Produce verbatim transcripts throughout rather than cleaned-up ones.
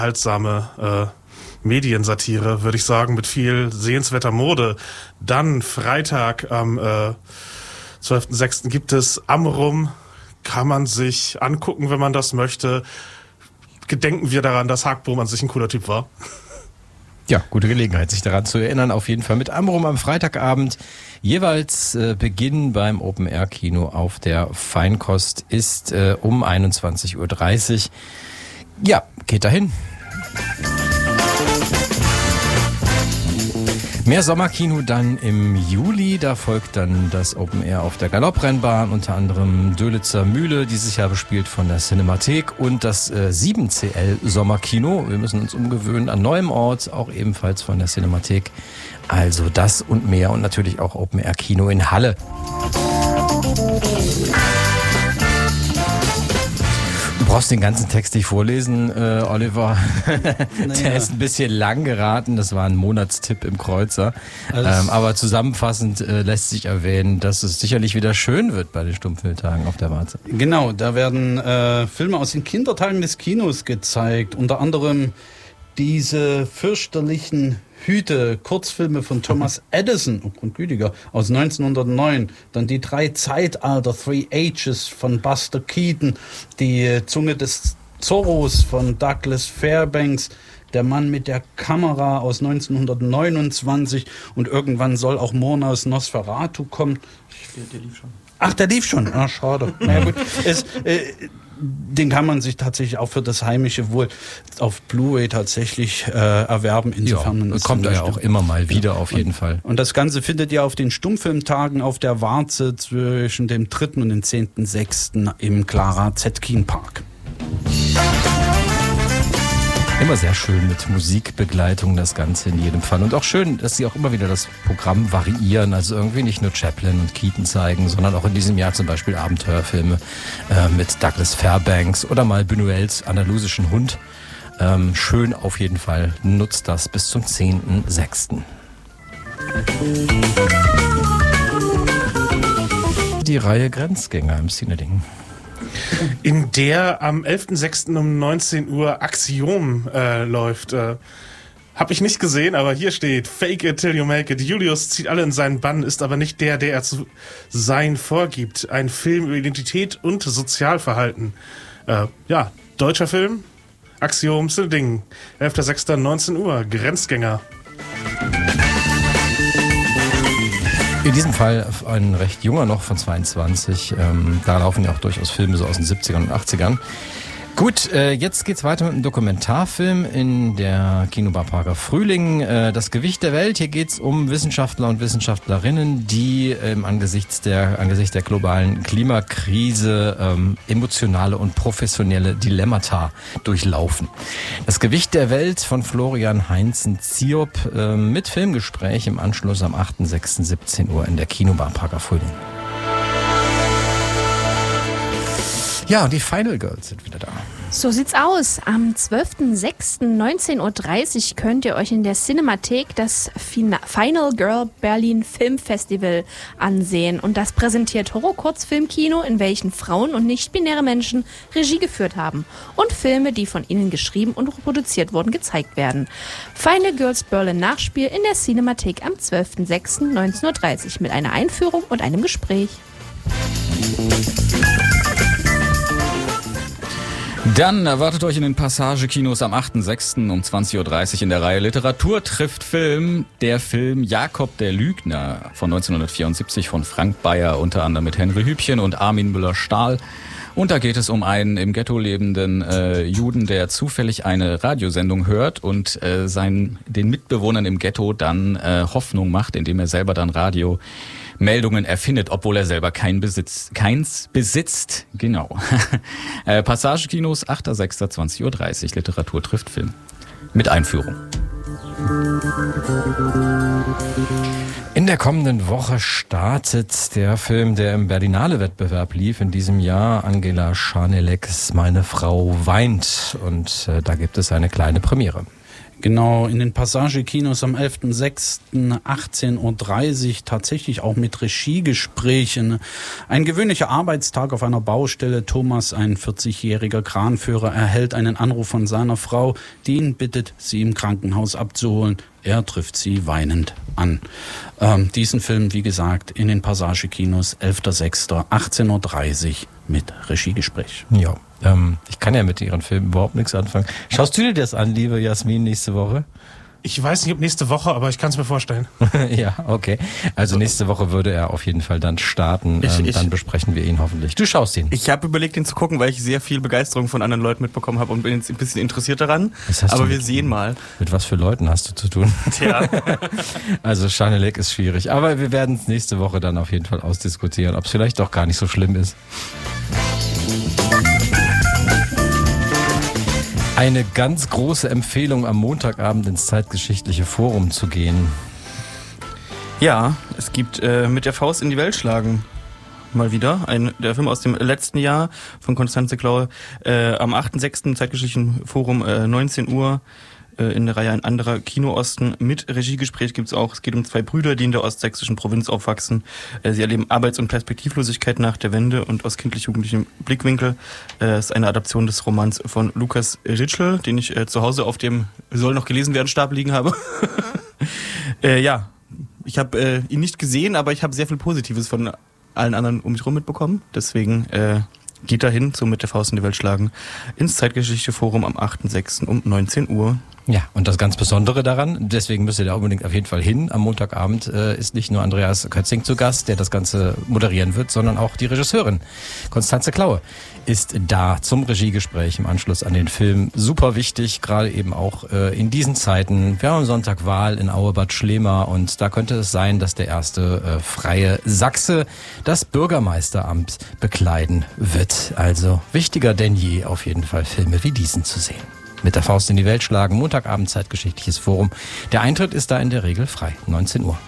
unterhaltsame äh, Mediensatire, würde ich sagen, mit viel sehenswerter Mode. Dann Freitag am äh, zwölften sechsten gibt es Amrum. Kann man sich angucken, wenn man das möchte. Gedenken wir daran, dass Haag Bohm an sich ein cooler Typ war. Ja, gute Gelegenheit, sich daran zu erinnern. Auf jeden Fall mit Amrum am Freitagabend. Jeweils äh, Beginn beim Open-Air-Kino auf der Feinkost ist äh, um einundzwanzig Uhr dreißig. Ja, geht dahin. Mehr Sommerkino dann im Juli, da folgt dann das Open Air auf der Galopprennbahn, unter anderem Dölitzer Mühle, dieses Jahr bespielt von der Cinemathek, und das äh, sieben C L Sommerkino. Wir müssen uns umgewöhnen an neuem Ort, auch ebenfalls von der Cinemathek. Also das und mehr, und natürlich auch Open Air Kino in Halle. Du brauchst den ganzen Text nicht vorlesen, äh, Oliver. Naja. Der ist ein bisschen lang geraten. Das war ein Monatstipp im Kreuzer. Ähm, aber zusammenfassend äh, lässt sich erwähnen, dass es sicherlich wieder schön wird bei den Stummfilmtagen auf der Warze. Genau, da werden äh, Filme aus den Kindertagen des Kinos gezeigt. Unter anderem diese fürchterlichen Hüte, Kurzfilme von Thomas Edison, oh Grundgütiger, aus neunzehnhundertneun. Dann die drei Zeitalter, Three Ages von Buster Keaton, die Zunge des Zorros von Douglas Fairbanks, Der Mann mit der Kamera aus neunzehnhundertneunundzwanzig, und irgendwann soll auch Murnaus Nosferatu kommen. Der, der lief schon. Ach, der lief schon. Ah, schade. Na ja, gut. Es, äh, den kann man sich tatsächlich auch für das heimische Wohl auf Blu-ray tatsächlich äh, erwerben. Insofern ja, kommt er ja auch immer mal wieder, auf jeden und, Fall. Und das Ganze findet ihr auf den Stummfilmtagen auf der Warze zwischen dem dritten und dem zehnten sechsten im Clara Zetkin Park. Immer sehr schön mit Musikbegleitung, das Ganze in jedem Fall. Und auch schön, dass sie auch immer wieder das Programm variieren. Also irgendwie nicht nur Chaplin und Keaton zeigen, sondern auch in diesem Jahr zum Beispiel Abenteuerfilme äh, mit Douglas Fairbanks oder mal Buñuels Andalusischen Hund. Ähm, schön auf jeden Fall. Nutzt das bis zum zehnten sechsten Die Reihe Grenzgänger im Cineding, in der am elften sechsten um neunzehn Uhr Axiom äh, läuft. Äh, hab ich nicht gesehen, aber hier steht: Fake it till you make it. Julius zieht alle in seinen Bann, ist aber nicht der, der er zu sein vorgibt. Ein Film über Identität und Sozialverhalten. Äh, ja, deutscher Film. Axiom Cineding. elfter sechster neunzehn Uhr. Grenzgänger. In diesem Fall ein recht junger noch von zweiundzwanzig. Ähm, da laufen ja auch durchaus Filme so aus den siebzigern und achtzigern. Gut, äh, jetzt geht's weiter mit einem Dokumentarfilm in der Kinobar Prager Frühling. Äh, das Gewicht der Welt. Hier geht's um Wissenschaftler und Wissenschaftlerinnen, die ähm, angesichts der angesichts der globalen Klimakrise ähm, emotionale und professionelle Dilemmata durchlaufen. Das Gewicht der Welt von Florian Heinzen-Ziob äh, mit Filmgespräch im Anschluss am achten sechsten siebzehn Uhr in der Kinobar Prager Frühling. Ja, die Final Girls sind wieder da. So sieht's aus. Am zwölften sechsten neunzehn Uhr dreißig könnt ihr euch in der Cinemathek das Final Girl Berlin Film Festival ansehen. Und das präsentiert Horror-Kurzfilmkino, in welchen Frauen und nicht-binäre Menschen Regie geführt haben und Filme, die von ihnen geschrieben und produziert wurden, gezeigt werden. Final Girls Berlin Nachspiel in der Cinemathek am zwölften sechsten neunzehn Uhr dreißig mit einer Einführung und einem Gespräch. Dann erwartet euch in den Passagekinos am achten sechsten um zwanzig Uhr dreißig in der Reihe Literatur trifft Film der Film Jakob der Lügner von neunzehnhundertvierundsiebzig von Frank Bayer, unter anderem mit Henry Hübchen und Armin Müller-Stahl. Und da geht es um einen im Ghetto lebenden äh, Juden, der zufällig eine Radiosendung hört und äh, seinen, den Mitbewohnern im Ghetto dann äh, Hoffnung macht, indem er selber dann Radiomeldungen erfindet, obwohl er selber kein Besitz, keins besitzt. Genau. äh, Passagekinos, achter sechster zwanzig Uhr dreißig, Literatur trifft Film. Mit Einführung. In der kommenden Woche startet der Film, der im Berlinale-Wettbewerb lief in diesem Jahr, Angela Schaneleks Meine Frau weint. Und äh, da gibt es eine kleine Premiere. Genau, in den Passage-Kinos am elften sechsten achtzehn Uhr dreißig, tatsächlich auch mit Regiegesprächen. Ein gewöhnlicher Arbeitstag auf einer Baustelle. Thomas, ein vierzigjähriger Kranführer, erhält einen Anruf von seiner Frau, die ihn bittet, sie im Krankenhaus abzuholen. Er trifft sie weinend an. Ähm, diesen Film, wie gesagt, in den Passage-Kinos elfter sechster achtzehn Uhr dreißig mit Regiegespräch. Ja, ähm, ich kann ja mit Ihren Filmen überhaupt nichts anfangen. Schaust du dir das an, liebe Jasmin, nächste Woche? Ich weiß nicht, ob nächste Woche, aber ich kann es mir vorstellen. Ja, okay. Also nächste Woche würde er auf jeden Fall dann starten. Ich, ähm, ich, dann besprechen wir ihn hoffentlich. Du schaust ihn. Ich habe überlegt, ihn zu gucken, weil ich sehr viel Begeisterung von anderen Leuten mitbekommen habe und bin jetzt ein bisschen interessiert daran. Was hast Aber du wir mit, sehen mal. Mit was für Leuten hast du zu tun? Tja. Also Schanelek ist schwierig. Aber wir werden es nächste Woche dann auf jeden Fall ausdiskutieren, ob es vielleicht doch gar nicht so schlimm ist. Eine ganz große Empfehlung, am Montagabend ins Zeitgeschichtliche Forum zu gehen. Ja, es gibt äh, Mit der Faust in die Welt schlagen. Mal wieder. Ein, der Film aus dem letzten Jahr von Constanze Klaue. Äh, am achten sechsten Zeitgeschichtlichen Forum, äh, neunzehn Uhr. In der Reihe Ein anderer Kino-Osten mit Regiegespräch gibt's auch. Es geht um zwei Brüder, die in der ostsächsischen Provinz aufwachsen. Sie erleben Arbeits- und Perspektivlosigkeit nach der Wende und aus kindlich-jugendlichem Blickwinkel. Es ist eine Adaption des Romans von Lukas Ritschl, den ich zu Hause auf dem soll noch gelesen werden Stapel liegen habe. äh, ja, ich habe äh, ihn nicht gesehen, aber ich habe sehr viel Positives von allen anderen um mich herum mitbekommen. Deswegen äh, geht dahin zum Mit der Faust in die Welt schlagen ins Zeitgeschichte Forum am achten sechsten um neunzehn Uhr. Ja, und das ganz Besondere daran, deswegen müsst ihr da unbedingt auf jeden Fall hin, am Montagabend äh, ist nicht nur Andreas Kötzing zu Gast, der das Ganze moderieren wird, sondern auch die Regisseurin Constanze Klaue ist da zum Regiegespräch im Anschluss an den Film. Super wichtig, gerade eben auch äh, in diesen Zeiten. Wir haben am Sonntag Wahl in Auebad Schlema und da könnte es sein, dass der erste äh, freie Sachse das Bürgermeisteramt bekleiden wird. Also wichtiger denn je, auf jeden Fall Filme wie diesen zu sehen. Mit der Faust in die Welt schlagen, Montagabend Zeitgeschichtliches Forum. Der Eintritt ist da in der Regel frei, neunzehn Uhr.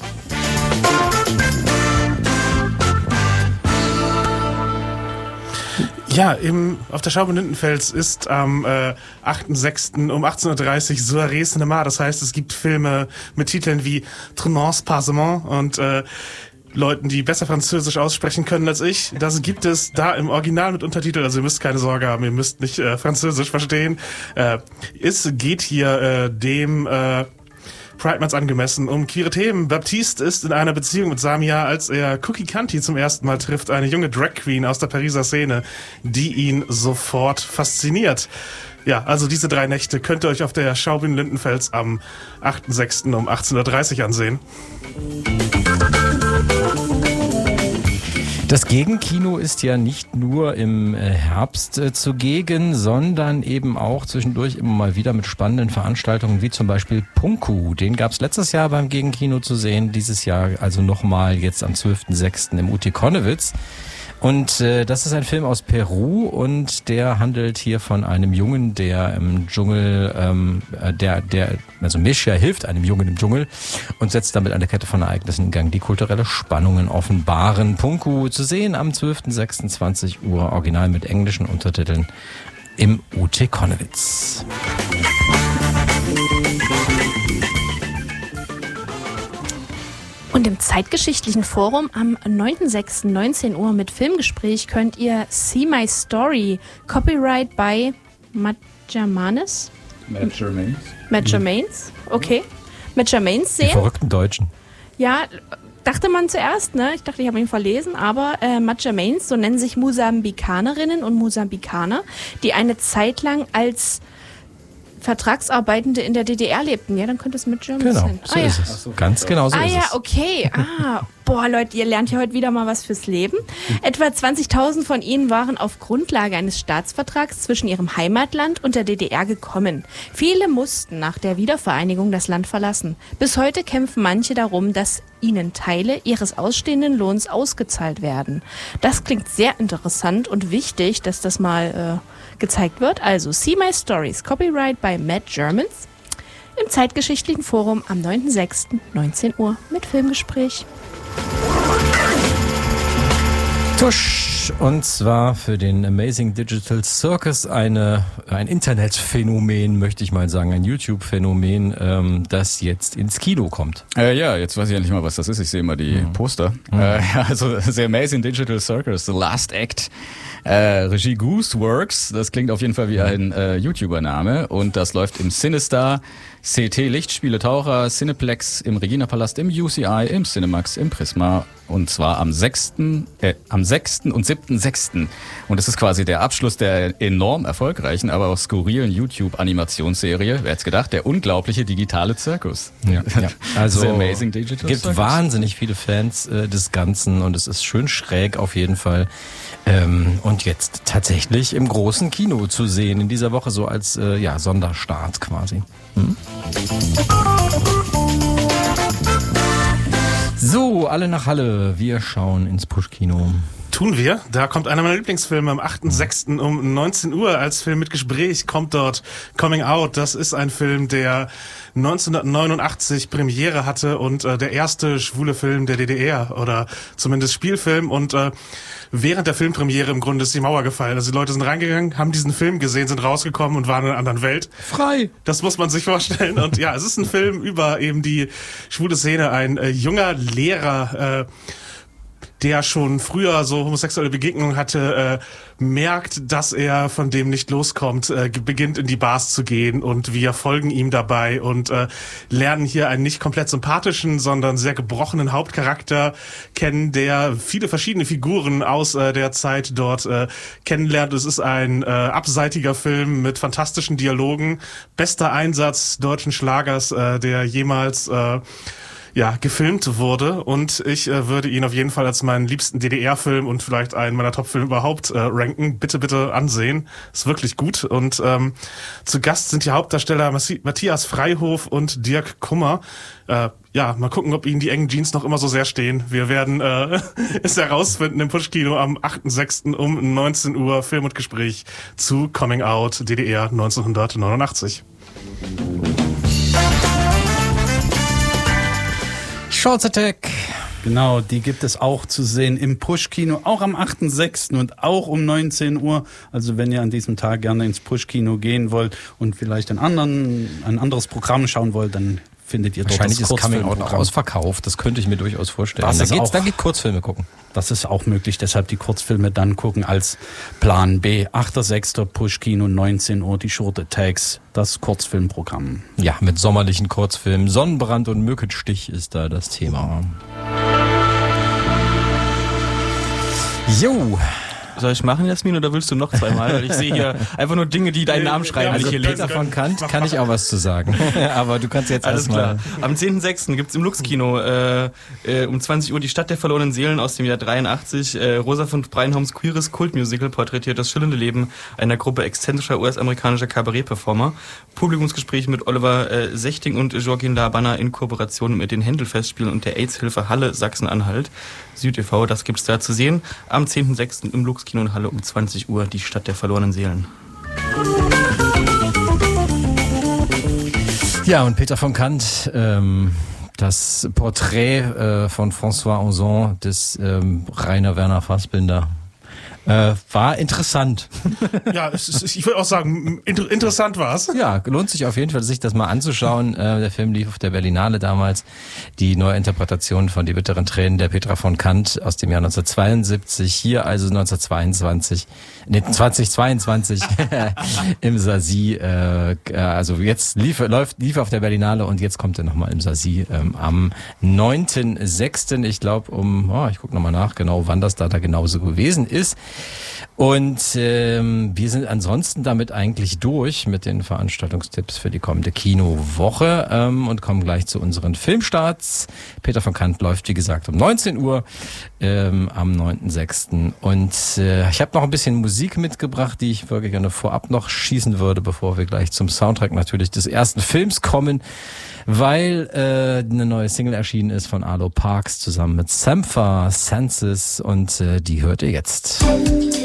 Ja, im, auf der Schaubude Lindenfels ist am äh, achten sechsten um achtzehn Uhr dreißig Soirée Cinema. Das heißt, es gibt Filme mit Titeln wie Tremens Passement und äh, Leuten, die besser Französisch aussprechen können als ich. Das gibt es da im Original mit Untertitel, also ihr müsst keine Sorge haben, ihr müsst nicht äh, Französisch verstehen. Äh, es geht hier äh, dem äh, Pride Month angemessen um queere Themen. Baptiste ist in einer Beziehung mit Samia, als er Cookie Kanti zum ersten Mal trifft, eine junge Drag Queen aus der Pariser Szene, die ihn sofort fasziniert. Ja, also diese drei Nächte könnt ihr euch auf der Schaubühne Lindenfels am achten sechsten um achtzehn Uhr dreißig ansehen. Das Gegenkino ist ja nicht nur im Herbst äh, zugegen, sondern eben auch zwischendurch immer mal wieder mit spannenden Veranstaltungen, wie zum Beispiel Punku. Den gab es letztes Jahr beim Gegenkino zu sehen, dieses Jahr also nochmal jetzt am zwölften sechsten im U T Konnewitz. Und äh, das ist ein Film aus Peru und der handelt hier von einem Jungen, der im Dschungel, ähm, der, der, also Mischa hilft einem Jungen im Dschungel und setzt damit eine Kette von Ereignissen in Gang, die kulturelle Spannungen offenbaren. Punku zu sehen am zwölften sechsten zwanzig Uhr, original mit englischen Untertiteln im U T Konnewitz. Und im Zeitgeschichtlichen Forum am neunten sechsten neunzehn Uhr mit Filmgespräch könnt ihr See My Story, Copyright by Matt Germanis? Matt Germains. Matt Germains, okay. Matt Germains sehen. Die verrückten Deutschen. Ja, dachte man zuerst, ne? Ich dachte, ich habe ihn verlesen, aber äh, Matt Germains, so nennen sich Mosambikanerinnen und Mosambikaner, die eine Zeit lang als Vertragsarbeitende in der D D R lebten. Ja, dann könnte es mit Germans Genau, sein. so ah, ist ja. es. So. Ganz genau so ah ist ja, es. okay. Ah, boah, Leute, ihr lernt ja heute wieder mal was fürs Leben. Etwa zwanzigtausend von ihnen waren auf Grundlage eines Staatsvertrags zwischen ihrem Heimatland und der D D R gekommen. Viele mussten nach der Wiedervereinigung das Land verlassen. Bis heute kämpfen manche darum, dass ihnen Teile ihres ausstehenden Lohns ausgezahlt werden. Das klingt sehr interessant und wichtig, dass das mal äh, gezeigt wird. Also, See My Stories, Copyright by Matt Germans, im Zeitgeschichtlichen Forum am neunten sechsten neunzehn Uhr mit Filmgespräch. Tusch! Und zwar für den Amazing Digital Circus eine, ein Internetphänomen, möchte ich mal sagen, ein YouTube-Phänomen, ähm, das jetzt ins Kino kommt. Äh, ja, jetzt weiß ich ja nicht mal, was das ist. Ich sehe immer die mhm. Poster. Mhm. Äh, also The Amazing Digital Circus, The Last Act. Äh, Regie Gooseworks, das klingt auf jeden Fall wie ein äh, YouTuber-Name und das läuft im Cinestar, C T Lichtspiele Taucher, Cineplex, im Regina Palast, im U C I, im Cinemax, im Prisma und zwar am sechsten Äh, am sechsten und siebten sechsten Und es ist quasi der Abschluss der enorm erfolgreichen, aber auch skurrilen YouTube-Animationsserie, wer hätte gedacht, der unglaubliche digitale Zirkus. Ja, ja. Also The Amazing Digital gibt Circus. wahnsinnig viele Fans äh, des Ganzen und es ist schön schräg auf jeden Fall. Ähm, und jetzt tatsächlich im großen Kino zu sehen, in dieser Woche so als äh, ja, Sonderstart quasi. Hm? So, alle nach Halle. Wir schauen ins Push-Kino. Tun wir. Da kommt einer meiner Lieblingsfilme am achten sechsten um neunzehn Uhr als Film mit Gespräch. Kommt dort Coming Out. Das ist ein Film, der neunzehnhundertneunundachtzig Premiere hatte und äh, der erste schwule Film der D D R oder zumindest Spielfilm. Und äh, während der Filmpremiere im Grunde ist die Mauer gefallen. Also die Leute sind reingegangen, haben diesen Film gesehen, sind rausgekommen und waren in einer anderen Welt. Frei! Das muss man sich vorstellen. Und ja, es ist ein Film über eben die schwule Szene. Ein äh, junger Lehrer, äh, der schon früher so homosexuelle Begegnungen hatte, äh, merkt, dass er von dem nicht loskommt, äh, beginnt in die Bars zu gehen und wir folgen ihm dabei und äh, lernen hier einen nicht komplett sympathischen, sondern sehr gebrochenen Hauptcharakter kennen, der viele verschiedene Figuren aus äh, der Zeit dort äh, kennenlernt. Es ist ein äh, abseitiger Film mit fantastischen Dialogen, bester Einsatz deutschen Schlagers, äh, der jemals äh, ja, gefilmt wurde und ich äh, würde ihn auf jeden Fall als meinen liebsten D D R-Film und vielleicht einen meiner Top-Filme überhaupt äh, ranken. Bitte, bitte ansehen. Ist wirklich gut und ähm, zu Gast sind die Hauptdarsteller Massi- Matthias Freihof und Dirk Kummer. Äh, ja, mal gucken, ob ihnen die engen Jeans noch immer so sehr stehen. Wir werden äh, es herausfinden im Push-Kino am achten sechsten um neunzehn Uhr. Film und Gespräch zu Coming Out D D R neunzehnhundertneunundachtzig. Shorts Attack. Genau, die gibt es auch zu sehen im Push-Kino, auch am achten sechsten und auch um neunzehn Uhr. Also wenn ihr an diesem Tag gerne ins Push-Kino gehen wollt und vielleicht einen anderen, ein anderes Programm schauen wollt, dann findet ihr dort Wahrscheinlich das ist Coming Out auch Kurzfilmprogramm. ausverkauft. Das könnte ich mir durchaus vorstellen. Das da ist geht's, auch- da geht Kurzfilme gucken. Das ist auch möglich, deshalb die Kurzfilme dann gucken als Plan B. achter sechster Push-Kino, neunzehn Uhr, die Short Attacks, das Kurzfilmprogramm. Ja, mit sommerlichen Kurzfilmen. Sonnenbrand und Mückenstich ist da das Thema. Jo. Soll ich machen, Jasmin, oder willst du noch zweimal? Weil ich sehe hier einfach nur Dinge, die deinen Namen schreiben, wenn Also ich hier Peter lese. von Kant kann ich auch was zu sagen. Aber du kannst jetzt Alles erstmal. klar. Am zehnten sechsten gibt's im Lux-Kino äh, äh, um zwanzig Uhr die Stadt der verlorenen Seelen aus dem Jahr dreiundachtzig. Äh, Rosa von Breinholms queeres Kultmusical porträtiert das schillernde Leben einer Gruppe exzentrischer U S-amerikanischer Kabarett-Performer. Publikumsgespräch mit Oliver äh, Sechting und Joaquin Labana in Kooperation mit den Händel-Festspielen und der AIDS-Hilfe Halle Sachsen-Anhalt. Süd e V, das gibt's da zu sehen. Am zehnten sechsten im Lux-Kino in Halle um zwanzig Uhr die Stadt der verlorenen Seelen. Ja, und Peter von Kant, ähm, das Porträt äh, von François Ozon des ähm, Rainer Werner Fassbinder äh, war interessant. Ja, es ist, ich würde auch sagen, inter- interessant war's. Ja, lohnt sich auf jeden Fall, sich das mal anzuschauen. Äh, der Film lief auf der Berlinale damals. Die Neuinterpretation von Die bitteren Tränen der Petra von Kant aus dem Jahr neunzehnhundertzweiundsiebzig. Hier also neunzehnhundertzweiundzwanzig, nee, zweitausendzweiundzwanzig im Sasi. Äh, also jetzt lief, läuft, lief auf der Berlinale und jetzt kommt er nochmal im Sasi ähm, am neunten sechsten Ich glaube um, oh, ich gucke nochmal nach, genau wann das da, da genauso gewesen ist. Und ähm, wir sind ansonsten damit eigentlich durch mit den Veranstaltungstipps für die kommende Kinowoche ähm, und kommen gleich zu unseren Filmstarts. Peter von Kant läuft, wie gesagt, um neunzehn Uhr ähm, am neunten sechsten Und äh, ich habe noch ein bisschen Musik mitgebracht, die ich wirklich gerne vorab noch schießen würde, bevor wir gleich zum Soundtrack natürlich des ersten Films kommen, weil äh, eine neue Single erschienen ist von Arlo Parks zusammen mit Sampha, Senses und äh, die hört ihr jetzt.